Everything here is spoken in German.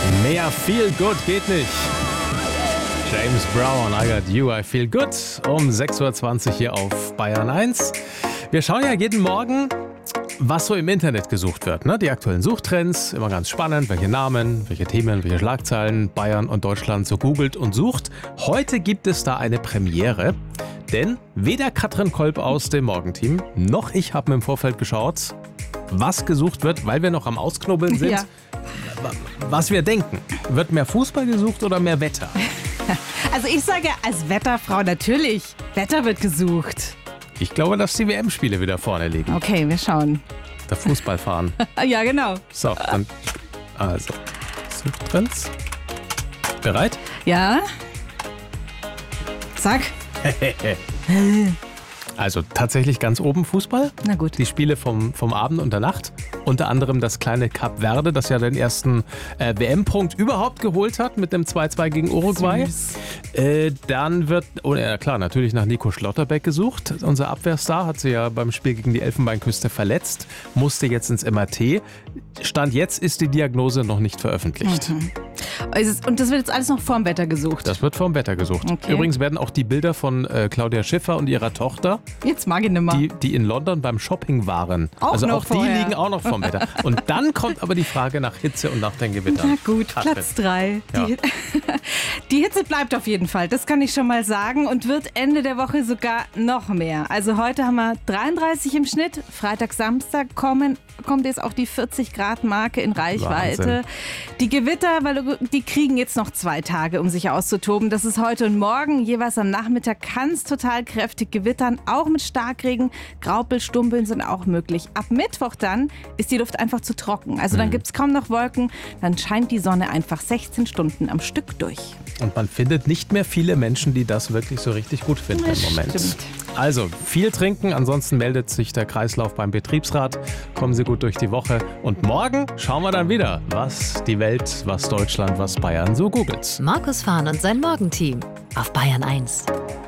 Mehr Feel Good geht nicht. James Brown, I Got You, I Feel Good. Um 6.20 Uhr hier auf Bayern 1. Wir schauen ja jeden Morgen, was so im Internet gesucht wird. Ne? Die aktuellen Suchtrends, immer ganz spannend. Welche Namen, welche Themen, welche Schlagzeilen Bayern und Deutschland so googelt und sucht. Heute gibt es da eine Premiere. Denn weder Katrin Kolb aus dem Morgenteam, noch ich habe im Vorfeld geschaut, was gesucht wird, weil wir noch am Ausknobeln sind. Ja. Was wir denken. Wird mehr Fußball gesucht oder mehr Wetter? Also ich sage als Wetterfrau natürlich, Wetter wird gesucht. Ich glaube, dass die WM-Spiele wieder vorne liegen. Okay, wir schauen. Der Fußball fahren. Ja, genau. So, dann also Suchtrends. Bereit? Ja. Zack. Also tatsächlich ganz oben Fußball. Na gut. Die Spiele vom Abend und der Nacht. Unter anderem das kleine Kap Verde, das ja den ersten WM-Punkt überhaupt geholt hat mit dem 2-2 gegen Uruguay. Dann wird, oh ja klar, natürlich nach Nico Schlotterbeck gesucht. Unser Abwehrstar hat sie ja beim Spiel gegen die Elfenbeinküste verletzt, musste jetzt ins MRT. Stand jetzt ist die Diagnose noch nicht veröffentlicht. Mhm. Und das wird jetzt alles noch vorm Wetter gesucht? Das wird vorm Wetter gesucht. Okay. Übrigens werden auch die Bilder von Claudia Schiffer und ihrer Tochter, jetzt mag ich nicht mehr, die in London beim Shopping waren. Auch also noch auch die vorher. liegen auch noch vorm Wetter. Und dann kommt aber die Frage nach Hitze und nach den Gewittern. Na gut, Platz 3. Ja. Die Hitze bleibt auf jeden Fall, das kann ich schon mal sagen, und wird Ende der Woche sogar noch mehr. Also heute haben wir 33 im Schnitt, Freitag, Samstag kommt jetzt auch die 40-Grad-Marke in Reichweite. Wahnsinn. Die Gewitter, die kriegen jetzt noch 2 Tage, um sich auszutoben. Das ist heute und morgen. Jeweils am Nachmittag kann es total kräftig gewittern, auch mit Starkregen. Graupelstumpeln sind auch möglich. Ab Mittwoch dann ist die Luft einfach zu trocken. Also dann gibt es kaum noch Wolken. Dann scheint die Sonne einfach 16 Stunden am Stück durch. Und man findet nicht mehr viele Menschen, die das wirklich so richtig gut finden im Moment. Stimmt. Also viel trinken, ansonsten meldet sich der Kreislauf beim Betriebsrat. Kommen Sie gut durch die Woche. Und morgen schauen wir dann wieder, was die Welt, was Deutschland, was Bayern so googelt. Markus Fahn und sein Morgenteam auf Bayern 1.